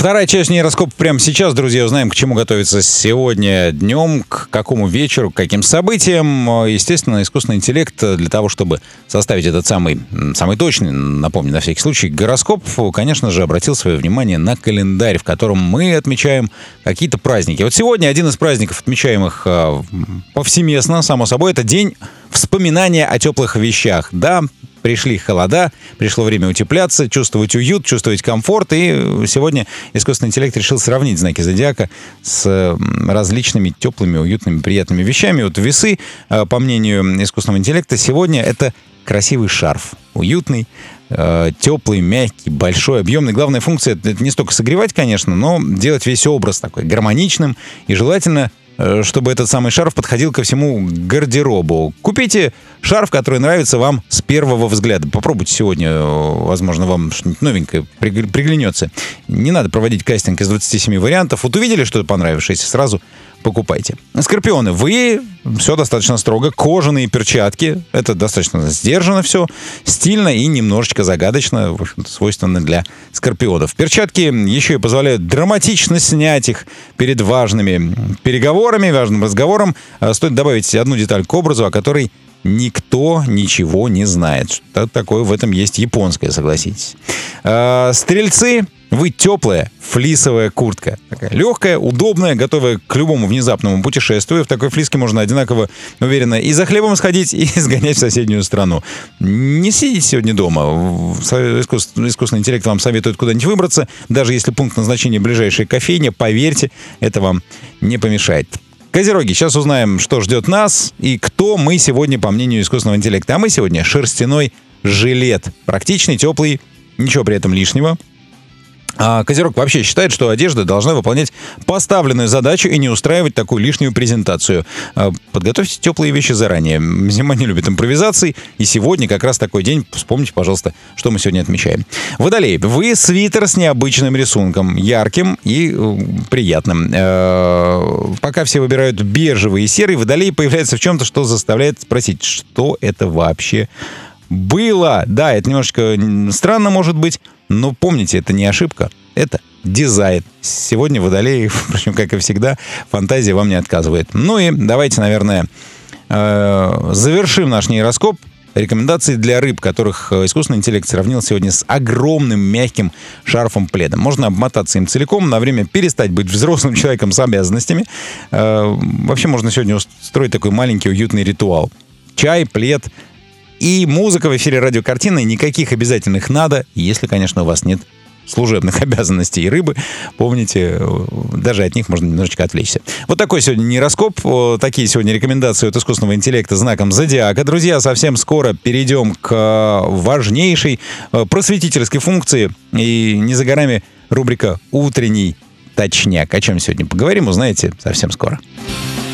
Вторая часть нейроскопа прямо сейчас, друзья. Узнаем, к чему готовиться сегодня днем, к какому вечеру, к каким событиям. Естественно, искусственный интеллект для того, чтобы составить этот самый точный, напомню, на всякий случай, гороскоп, конечно же, обратил свое внимание на календарь, в котором мы отмечаем какие-то праздники. Вот сегодня один из праздников, отмечаемых повсеместно, само собой, это день вспоминания о теплых вещах. Да, пришли холода, пришло время утепляться, чувствовать уют, чувствовать комфорт. И сегодня искусственный интеллект решил сравнить знаки зодиака с различными теплыми, уютными, приятными вещами. Вот весы, по мнению искусственного интеллекта, сегодня это красивый шарф. Уютный, теплый, мягкий, большой, объемный. Главная функция — это не столько согревать, конечно, но делать весь образ такой гармоничным. И желательно, чтобы этот самый шарф подходил ко всему гардеробу. Купите шарф, который нравится вам с первого взгляда. Попробуйте сегодня, возможно, вам что-нибудь новенькое приглянется. Не надо проводить кастинг из 27 вариантов. Вот увидели что-то понравившееся, сразу покупайте. Скорпионы, вы все достаточно строго. Кожаные перчатки. Это достаточно сдержанно все. Стильно и немножечко загадочно. В общем-то, свойственно для скорпионов. Перчатки еще и позволяют драматично снять их перед важными переговорами, важным разговором. Стоит добавить одну деталь к образу, о которой никто ничего не знает. Что такое в этом есть японское, согласитесь. Стрельцы, вы теплая флисовая куртка. Такая легкая, удобная, готовая к любому внезапному путешествию. В такой флиске можно одинаково уверенно и за хлебом сходить, и сгонять в соседнюю страну. Не сидите сегодня дома. Искусственный интеллект вам советует куда-нибудь выбраться. Даже если пункт назначения ближайшая кофейня, поверьте, это вам не помешает. Козероги, сейчас узнаем, что ждет нас и кто мы сегодня, по мнению искусственного интеллекта. А мы сегодня шерстяной жилет. Практичный, теплый, ничего при этом лишнего. А Козерог вообще считает, что одежда должна выполнять поставленную задачу и не устраивать такую лишнюю презентацию. Подготовьте теплые вещи заранее. Зима не любит импровизаций, и сегодня как раз такой день. Вспомните, пожалуйста, что мы сегодня отмечаем. Водолей, вы свитер с необычным рисунком, ярким и приятным. Пока все выбирают бежевый и серый, водолей появляется в чем-то, что заставляет спросить, что это вообще было. Да, это немножечко странно может быть, но помните, это не ошибка, это дизайн. Сегодня водолей, впрочем, как и всегда, фантазия вам не отказывает. Ну и давайте, наверное, завершим наш нейроскоп. Рекомендации для рыб, которых искусственный интеллект сравнил сегодня с огромным мягким шарфом-пледом. Можно обмотаться им целиком, на время перестать быть взрослым человеком с обязанностями. Вообще можно сегодня устроить такой маленький уютный ритуал. Чай, плед и музыка в эфире радиокартины. Никаких обязательных надо, если, конечно, у вас нет служебных обязанностей и рыбы. Помните, даже от них можно немножечко отвлечься. Вот такой сегодня нейроскоп. Такие сегодня рекомендации от искусственного интеллекта знаком зодиака. Друзья, совсем скоро перейдем к важнейшей просветительской функции. И не за горами рубрика «Утренний точняк». О чем сегодня поговорим, узнаете совсем скоро.